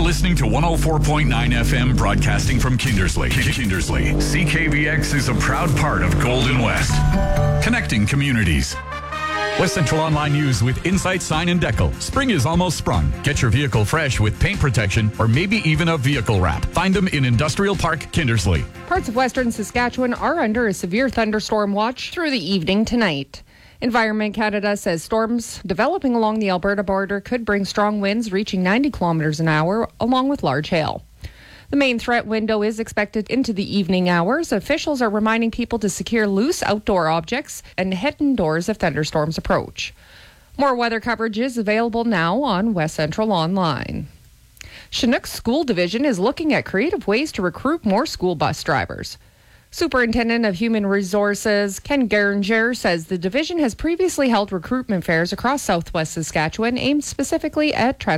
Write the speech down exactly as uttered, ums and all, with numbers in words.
listening to one oh four point nine F M, broadcasting from Kindersley. Kindersley. C K V X is a proud part of Golden West, connecting communities. West Central Online News with Insight Sign and Decal. Spring is almost sprung. Get your vehicle fresh with paint protection or maybe even a vehicle wrap. Find them in Industrial Park, Kindersley. Parts of western Saskatchewan are under a severe thunderstorm watch through the evening tonight. Environment Canada says storms developing along the Alberta border could bring strong winds reaching ninety kilometers an hour, along with large hail. The main threat window is expected into the evening hours. Officials are reminding people to secure loose outdoor objects and head indoors if thunderstorms approach. More weather coverage is available now on West Central Online. Chinook School Division is looking at creative ways to recruit more school bus drivers. Superintendent of Human Resources Ken Geringer says the division has previously held recruitment fairs across southwest Saskatchewan aimed specifically at